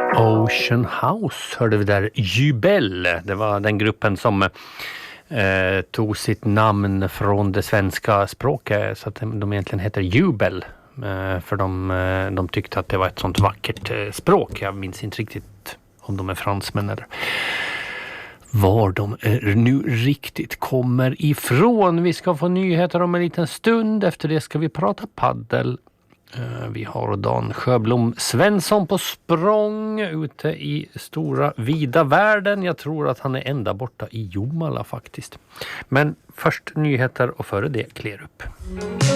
Ocean House hörde vi där. Jubel, det var den gruppen som tog sitt namn från det svenska språket, så att de egentligen heter Jubel. För de tyckte att det var ett sånt vackert språk. Jag minns inte riktigt om de är fransmän eller var de nu riktigt kommer ifrån. Vi ska få nyheter om en liten stund. Efter det ska vi prata paddel. Vi har Dan Sjöblom Svensson på språng ute i stora vida världen. Jag tror att han är ända borta i Jomala faktiskt. Men först nyheter och före det Klerup.